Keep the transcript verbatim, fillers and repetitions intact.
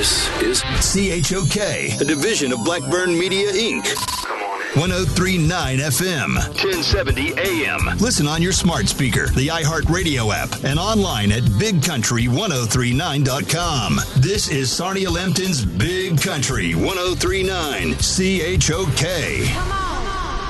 This is C H O K, a division of Blackburn Media, Incorporated. one oh three point nine F M, ten seventy A M. Listen on your smart speaker, the iHeartRadio app, and online at big country ten thirty-nine dot com. This is Sarnia Lempton's Big Country ten thirty-nine C H O K. Come on.